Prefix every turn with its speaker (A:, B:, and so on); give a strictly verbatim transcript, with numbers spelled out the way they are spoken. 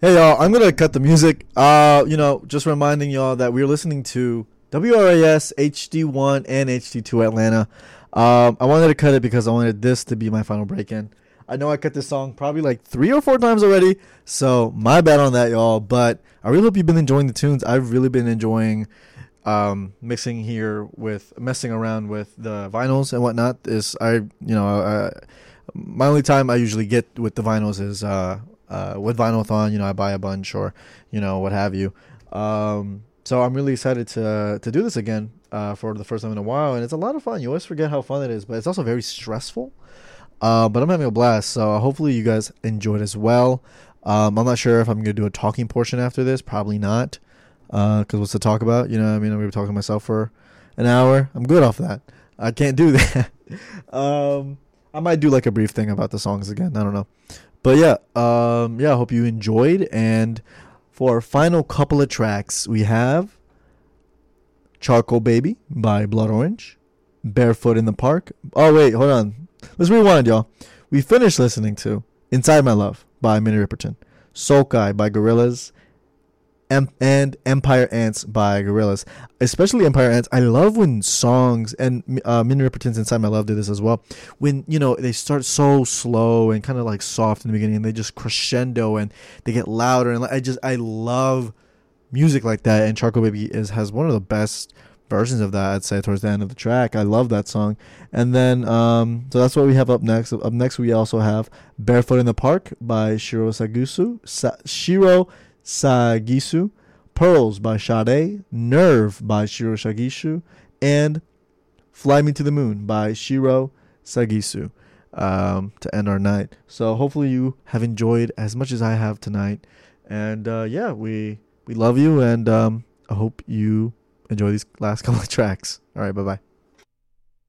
A: Hey y'all, I'm gonna cut the music. Uh, you know, just reminding y'all that we're listening to W R A S H D one and H D two Atlanta. Um, I wanted to cut it because I wanted this to be my final break-in. I know I cut this song probably like three or four times already, so my bad on that, y'all. But I really hope you've been enjoying the tunes. I've really been enjoying um, mixing here with messing around with the vinyls and whatnot. Is I, you know, uh, my only time I usually get with the vinyls is uh, uh, with Vinyl-thon. You know, I buy a bunch or you know what have you. Um, so I'm really excited to to do this again uh, for the first time in a while, and it's a lot of fun. You always forget how fun it is, but it's also very stressful. Uh, but I'm having a blast, so hopefully you guys enjoyed as well. Um, I'm not sure if I'm gonna do a talking portion after this. Probably not, because uh, what's to talk about? You know, what I mean, I'm gonna be talking to myself for an hour. I'm good off that. I can't do that. um, I might do like a brief thing about the songs again. I don't know, but yeah, um, yeah. I hope you enjoyed. And for our final couple of tracks, we have "Charcoal Baby" by Blood Orange, "Barefoot in the Park." Oh wait, hold on. Let's rewind, y'all. We finished listening to "Inside My Love" by Minnie Riperton, "Soulkai" by Gorillaz, em- and "Empire Ants" by Gorillaz. Especially "Empire Ants." I love when songs, and uh, Minnie Riperton's "Inside My Love" did this as well. When, you know, they start so slow and kind of like soft in the beginning, and they just crescendo and they get louder. And I just, I love music like that. And "Charcoal Baby" is has one of the best versions of that, I'd say, towards the end of the track. I love that song. And then um so that's what we have up next. Up next we also have "Barefoot in the Park" by Shiro Sagisu, Sa- Shiro Sagisu, "Pearls" by Sade, "Nerve" by Shiro Sagisu, and "Fly Me to the Moon" by Shiro Sagisu, um to end our night. So hopefully you have enjoyed as much as I have tonight. And uh yeah, we we love you, and um I hope you enjoy these last couple of tracks. All right, bye bye.